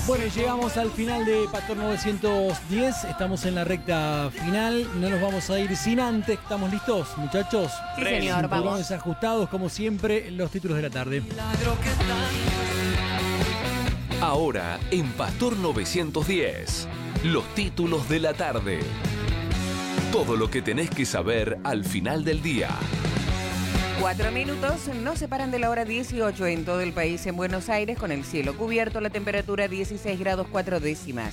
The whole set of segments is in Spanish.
Bueno, llegamos al final de Pastor 910, estamos en la recta final, no nos vamos a ir sin antes, ¿estamos listos, muchachos? Sí, señor, vamos. Cinturones ajustados, como siempre, los títulos de la tarde. Ahora, en Pastor 910, los títulos de la tarde. Todo lo que tenés que saber al final del día. 4 minutos nos separan de la hora 18 en todo el país. En Buenos Aires, con el cielo cubierto, la temperatura 16 grados 4 décimas.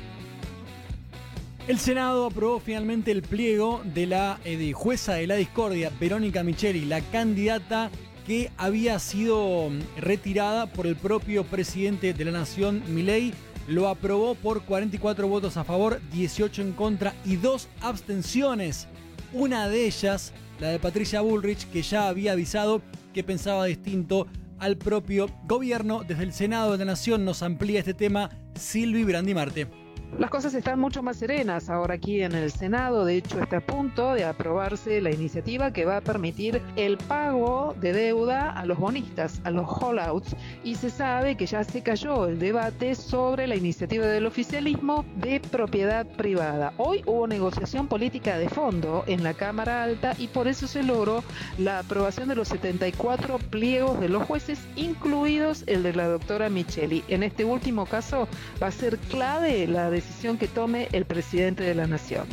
El Senado aprobó finalmente el pliego de la jueza de la discordia, Verónica Micheli, la candidata que había sido retirada por el propio presidente de la Nación, Milei. Lo aprobó por 44 votos a favor, 18 en contra y 2 abstenciones. Una de ellas, la de Patricia Bullrich, que ya había avisado que pensaba distinto al propio gobierno. Desde el Senado de la Nación nos amplía este tema Silvi Brandi Marte. Las cosas están mucho más serenas ahora aquí en el Senado. De hecho, está a punto de aprobarse la iniciativa que va a permitir el pago de deuda a los bonistas, a los holdouts, y se sabe que ya se cayó el debate sobre la iniciativa del oficialismo de propiedad privada. Hoy hubo negociación política de fondo en la Cámara Alta y por eso se logró la aprobación de los 74 pliegos de los jueces, incluidos el de la doctora Micheli. En este último caso va a ser clave la decisión que tome el presidente de la Nación.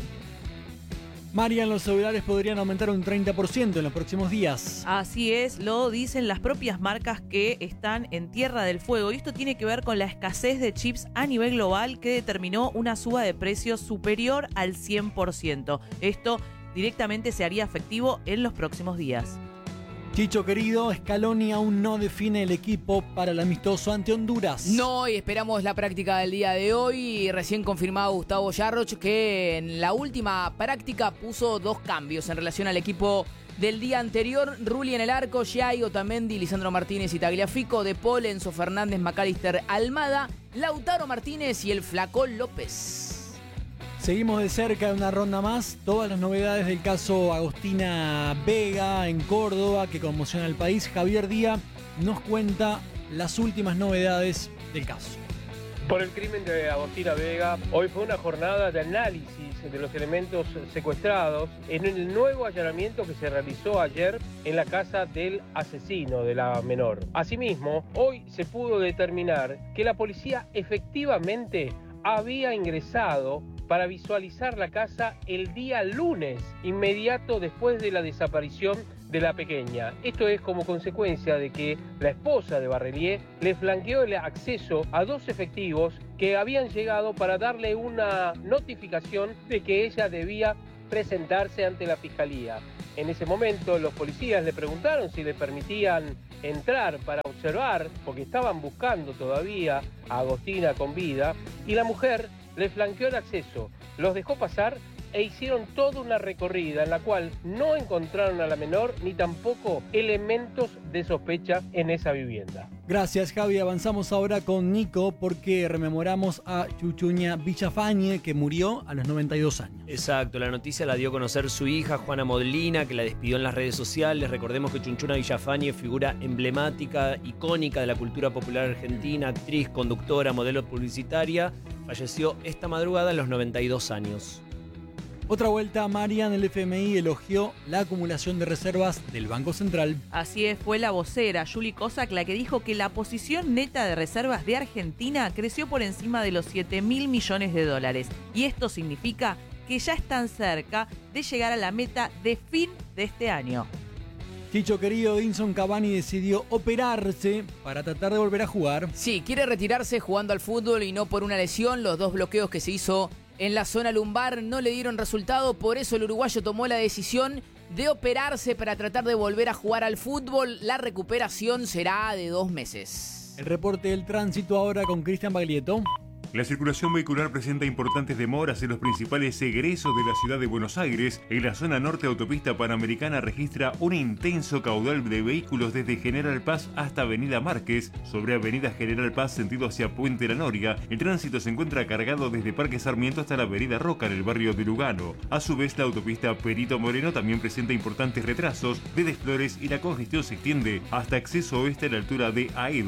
Marian, los celulares podrían aumentar un 30% en los próximos días. Así es, lo dicen las propias marcas que están en Tierra del Fuego. Y esto tiene que ver con la escasez de chips a nivel global que determinó una suba de precios superior al 100%. Esto directamente se haría efectivo en los próximos días. Chicho querido, Scaloni aún no define el equipo para el amistoso ante Honduras. No, y esperamos la práctica del día de hoy. Recién confirmado Gustavo Yarroch que en la última práctica puso 2 cambios en relación al equipo del día anterior. Rulli en el arco, Giai, Otamendi, Lisandro Martínez y Tagliafico, De Paul, Enzo Fernández, McAllister, Almada, Lautaro Martínez y el Flaco López. Seguimos de cerca una ronda más, todas las novedades del caso Agostina Vega en Córdoba que conmociona al país. Javier Díaz nos cuenta las últimas novedades del caso. Por el crimen de Agostina Vega, hoy fue una jornada de análisis de los elementos secuestrados en el nuevo allanamiento que se realizó ayer en la casa del asesino de la menor. Asimismo, hoy se pudo determinar que la policía efectivamente había ingresado para visualizar la casa el día lunes, inmediato después de la desaparición de la pequeña. Esto es como consecuencia de que la esposa de Barrelier le flanqueó el acceso a 2 efectivos que habían llegado para darle una notificación de que ella debía presentarse ante la fiscalía. En ese momento los policías le preguntaron si le permitían entrar para observar, porque estaban buscando todavía a Agostina con vida, y la mujer le flanqueó el acceso, los dejó pasar e hicieron toda una recorrida en la cual no encontraron a la menor ni tampoco elementos de sospecha en esa vivienda. Gracias, Javi. Avanzamos ahora con Nico porque rememoramos a Chuchuña Villafañe, que murió a los 92 años. Exacto, la noticia la dio a conocer su hija Juana Modlina, que la despidió en las redes sociales. Recordemos que Chuchuna Villafañe, figura emblemática, icónica de la cultura popular argentina, actriz, conductora, modelo publicitaria, falleció esta madrugada a los 92 años. Otra vuelta, Marian, el FMI elogió la acumulación de reservas del Banco Central. Así es, fue la vocera Juli Kozak la que dijo que la posición neta de reservas de Argentina creció por encima de los 7.000 millones de dólares. Y esto significa que ya están cerca de llegar a la meta de fin de este año. Chicho querido, Edinson Cavani decidió operarse para tratar de volver a jugar. Sí, quiere retirarse jugando al fútbol y no por una lesión. Los 2 bloqueos que se hizo en la zona lumbar no le dieron resultado, por eso el uruguayo tomó la decisión de operarse para tratar de volver a jugar al fútbol. La recuperación será de 2 meses. El reporte del tránsito ahora con Cristian Baglietto. La circulación vehicular presenta importantes demoras en los principales egresos de la ciudad de Buenos Aires. En la zona norte, autopista Panamericana registra un intenso caudal de vehículos desde General Paz hasta Avenida Márquez. Sobre Avenida General Paz, sentido hacia Puente La Noria, el tránsito se encuentra cargado desde Parque Sarmiento hasta la Avenida Roca en el barrio de Lugano. A su vez, la autopista Perito Moreno también presenta importantes retrasos desde Flores y la congestión se extiende hasta acceso oeste a la altura de Aedo.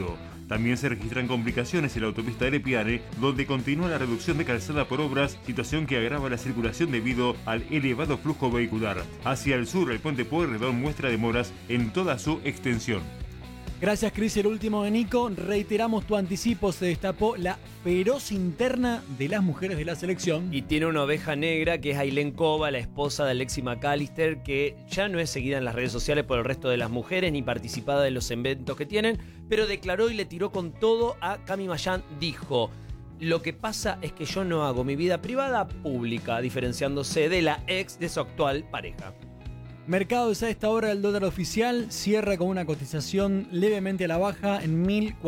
También se registran complicaciones en la autopista del Piane, donde continúa la reducción de calzada por obras, situación que agrava la circulación debido al elevado flujo vehicular. Hacia el sur, el puente Pueyrredón muestra demoras en toda su extensión. Gracias, Cris. El último de Nico. Reiteramos tu anticipo. Se destapó la feroz interna de las mujeres de la selección. Y tiene una oveja negra que es Ailén Cova, la esposa de Alexis McAllister, que ya no es seguida en las redes sociales por el resto de las mujeres ni participada de los eventos que tienen, pero declaró y le tiró con todo a Cami Mayán. Dijo: lo que pasa es que yo no hago mi vida privada pública, diferenciándose de la ex de su actual pareja. Mercados a esta hora, el dólar oficial cierra con una cotización levemente a la baja en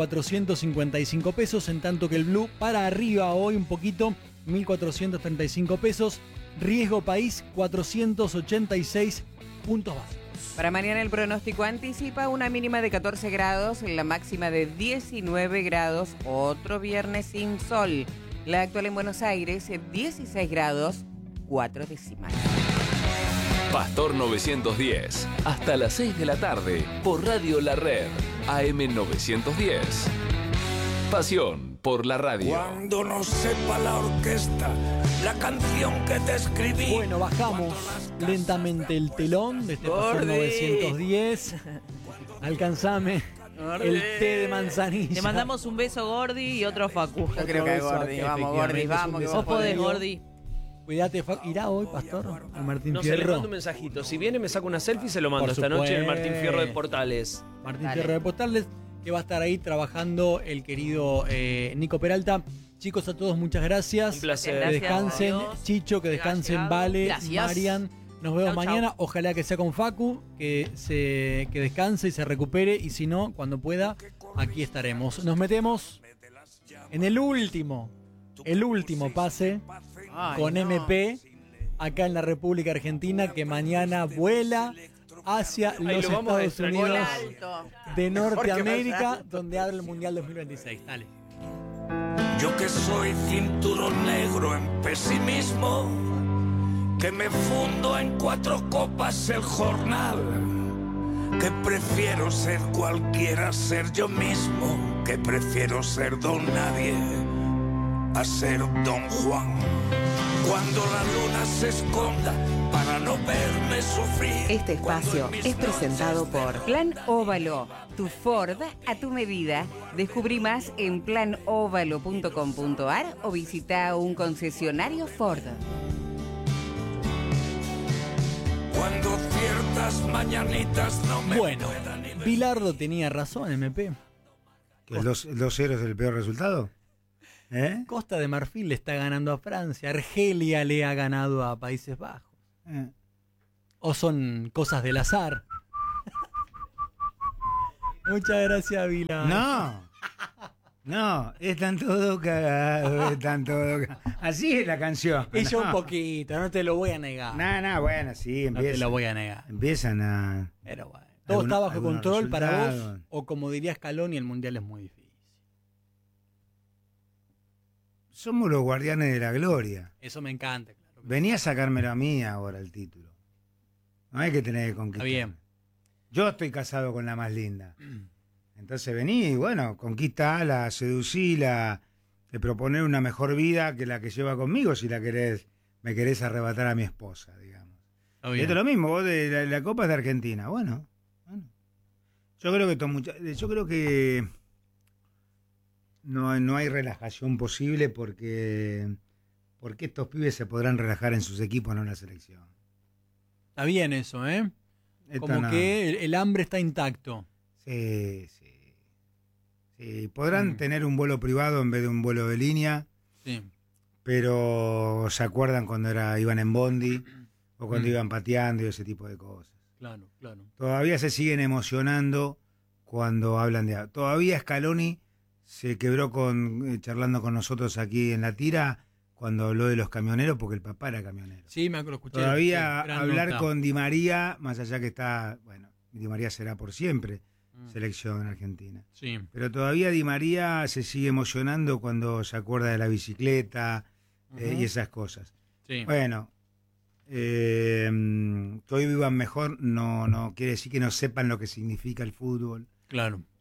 1.455 pesos, en tanto que el blue para arriba hoy un poquito, 1.435 pesos. Riesgo país, 486 puntos básicos. Para mañana el pronóstico anticipa una mínima de 14 grados, la máxima de 19 grados, otro viernes sin sol. La actual en Buenos Aires, 16 grados, 4 décimas. Pastor 910, hasta las 6 de la tarde, por Radio La Red, AM 910. Pasión por la radio. Cuando no sepa la orquesta la canción que te escribí. Bueno, bajamos lentamente el telón de este Pastor 910. Alcanzame el té de manzanilla. Te mandamos un beso, Gordi, y otro Facu. Yo creo que Gordi, vamos, Gordi, vamos. Que vos podés, Gordi. Cuídate, ¿irá hoy, Pastor? Al Martín No Fierro. sé, le mando un mensajito. Si viene, me saco una selfie y se lo mando Por esta noche en el supuesto. Martín Fierro de Portales. Martín Fierro de Portales, que va a estar ahí trabajando el querido Nico Peralta. Chicos, a todos muchas gracias. Un placer. Que Gracias, descansen. adiós. Chicho, que descansen. Gracias. Vale, Gracias. Marian. Nos vemos Chau, mañana. chau. Ojalá que sea con Facu, que descanse y se recupere. Y si no, cuando pueda, aquí estaremos. Nos metemos en el último pase con MP acá en la República Argentina, que mañana vuela hacia Ahí los lo vamos a Estados extrañar. Unidos de Norteamérica, donde abre el Mundial 2026. Dale. Yo que soy cinturón negro en pesimismo, que me fundo en 4 copas el jornal, que prefiero ser cualquiera, ser yo mismo, que prefiero ser don nadie a ser don Juan. Cuando la luna se esconda para no verme sufrir. Este espacio es presentado por Plan Óvalo, tu Ford a tu medida. Descubrí más en planovalo.com.ar o visita un concesionario Ford. Cuando ciertas mañanitas no me Bueno, puedan ni ver. Bilardo tenía razón, MP. ¿Que el 2-0 es el peor resultado? ¿Eh? Costa de Marfil le está ganando a Francia, Argelia le ha ganado a Países Bajos. ¿O son cosas del azar? Muchas gracias, Bilardo. No, están todos cagados, están todos cagados. Así es la canción. Y yo No. un poquito, no te lo voy a negar. No, bueno, sí, No te lo voy a negar. empiezan a... Pero bueno, todo está bajo algunos control para vos, resultados. o como diría Scaloni, el Mundial es muy difícil. Somos los guardianes de la gloria. Eso me encanta, claro. Venía a sacármelo a mí ahora el título. No hay que tener que conquistar. Está bien. Yo estoy casado con la más linda. Entonces vení y bueno, conquistala, seducila, de proponer una mejor vida que la que lleva conmigo si la querés, me querés arrebatar a mi esposa, digamos. Está Y bien. esto es lo mismo, vos de la Copa es de Argentina. Bueno. Yo creo que no hay relajación posible porque estos pibes se podrán relajar en sus equipos, no en la selección. Está bien eso, ¿eh? Esto Como no. que el hambre está intacto. Sí. Podrán tener un vuelo privado en vez de un vuelo de línea, Sí. pero se acuerdan cuando iban en bondi o cuando iban pateando y ese tipo de cosas. Claro, claro. Todavía se siguen emocionando cuando hablan de... Todavía Scaloni se quebró charlando con nosotros aquí en La Tira cuando habló de los camioneros, porque el papá era camionero. Sí, me lo escuché. Todavía Sí, gran hablar nota. con Di María, más allá que está... Bueno, Di María será por siempre selección en Argentina. Sí. Pero todavía Di María se sigue emocionando cuando se acuerda de la bicicleta y esas cosas. Sí. Bueno, que hoy vivan mejor no quiere decir que no sepan lo que significa el fútbol. Claro.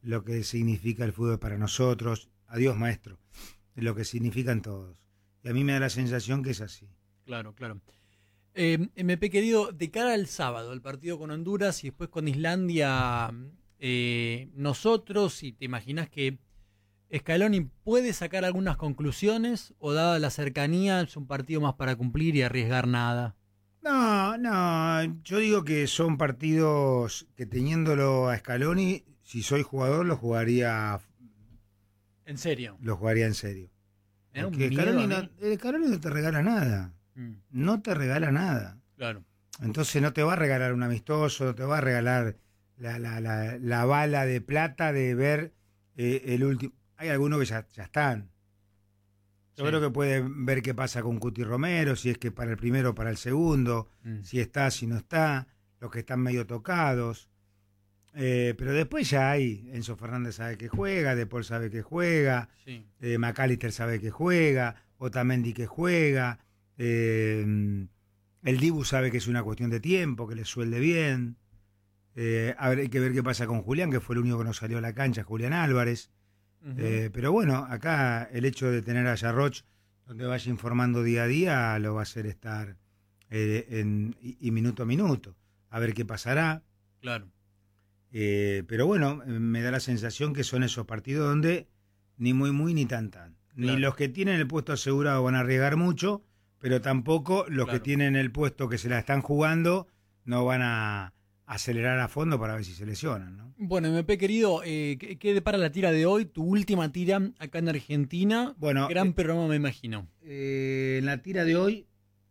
lo que significa el fútbol para nosotros. Adiós, maestro. Lo que significan todos. Y a mí me da la sensación que es así. Claro, claro. MP querido, de cara al sábado, el partido con Honduras y después con Islandia, nosotros, si te imaginas que Scaloni puede sacar algunas conclusiones o dada la cercanía es un partido más para cumplir y arriesgar nada. No, yo digo que son partidos que teniéndolo a Scaloni, si soy jugador lo jugaría... ¿En serio? Lo jugaría en serio. Porque Scaloni no te regala nada. No te regala nada. Claro. Entonces no te va a regalar un amistoso, no te va a regalar la bala de plata de ver el último. Hay algunos que ya están. Yo creo que pueden ver qué pasa con Cuti Romero, si es que para el primero o para el segundo, si está, si no está, los que están medio tocados. Pero después ya hay, Enzo Fernández sabe que juega, De Paul sabe que juega, McAllister sabe que juega, Otamendi que juega, el Dibu sabe que es una cuestión de tiempo, que le suelde bien. Hay que ver qué pasa con Julián, que fue el único que no salió a la cancha, Julián Álvarez. Pero bueno, acá el hecho de tener a Yarroch, donde vaya informando día a día, lo va a hacer estar y minuto a minuto. A ver qué pasará. Claro. Pero bueno, me da la sensación que son esos partidos donde ni muy ni tan. Claro. Ni los que tienen el puesto asegurado van a arriesgar mucho, pero tampoco los que tienen el puesto que se la están jugando no van a acelerar a fondo para ver si se lesionan, ¿no? Bueno, MP querido, ¿qué depara la tira de hoy? Tu última tira acá en Argentina. Bueno, gran programa, me imagino. En la tira de hoy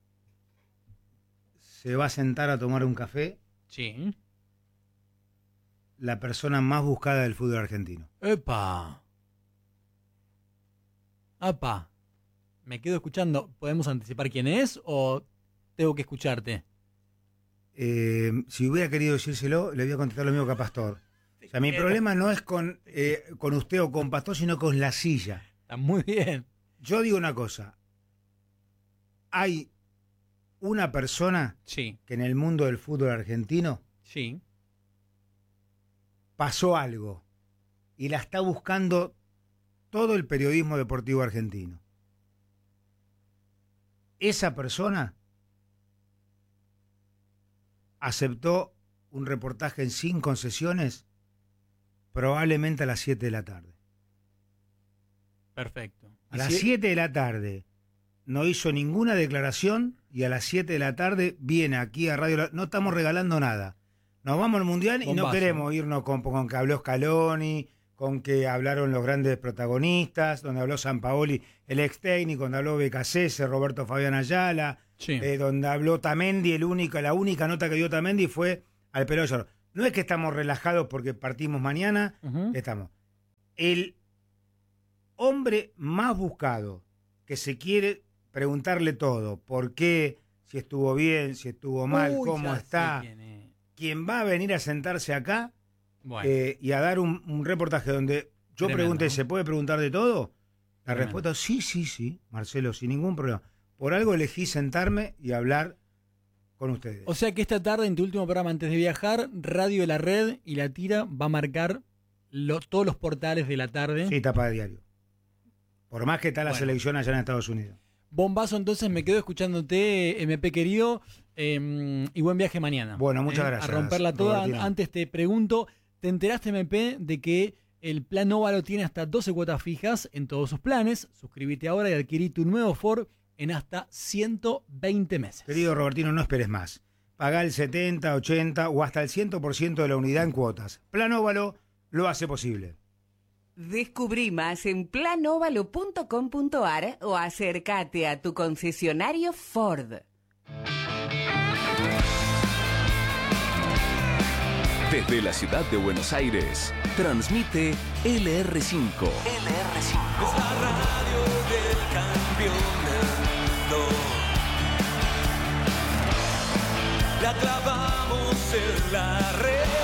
se va a sentar a tomar un café. Sí. La persona más buscada del fútbol argentino. ¡Epa! ¡Apa! Me quedo escuchando. ¿Podemos anticipar quién es o tengo que escucharte? Si hubiera querido decírselo, le voy a contestar lo mismo que a Pastor. O sea, mi problema no es con usted o con Pastor, sino con la silla. Está muy bien. Yo digo una cosa. Hay una persona que en el mundo del fútbol argentino pasó algo y la está buscando todo el periodismo deportivo argentino. Esa persona aceptó un reportaje sin concesiones probablemente a las 7 de la tarde. Perfecto. A las 7 de la tarde no hizo ninguna declaración y a las 7 de la tarde viene aquí a Radio... No estamos regalando nada. Nos vamos al Mundial y no queremos irnos con que habló Scaloni, con que hablaron los grandes protagonistas, donde habló Sampaoli, el ex técnico, donde habló Becasese, Roberto Fabián Ayala, donde habló Otamendi, la única nota que dio Otamendi fue al Pelotero. No es que estamos relajados porque partimos mañana, estamos. El hombre más buscado, que se quiere preguntarle todo, por qué, si estuvo bien, si estuvo mal, cómo está, quien va a venir a sentarse acá y a dar un reportaje donde yo pregunté, ¿se puede preguntar de todo? La respuesta, sí, Marcelo, sin ningún problema. Por algo elegí sentarme y hablar con ustedes. O sea que esta tarde, en tu último programa antes de viajar, Radio de la Red y La Tira va a marcar todos los portales de la tarde. Sí, tapa de diario. Por más que está la selección allá en Estados Unidos. Bombazo, entonces me quedo escuchándote, MP querido, y buen viaje mañana. Bueno, muchas gracias. A romperla toda. Robertino. Antes te pregunto, ¿te enteraste, MP, de que el plan Óvalo tiene hasta 12 cuotas fijas en todos sus planes? Suscríbete ahora y adquirí tu nuevo Ford en hasta 120 meses. Querido Robertino, no esperes más. Pagá el 70, 80 o hasta el 100% de la unidad en cuotas. Plan Óvalo lo hace posible. Descubrí más en planovalo.com.ar o acércate a tu concesionario Ford. Desde la ciudad de Buenos Aires, transmite LR5. Es la radio del campeón del mundo. La clavamos en la red.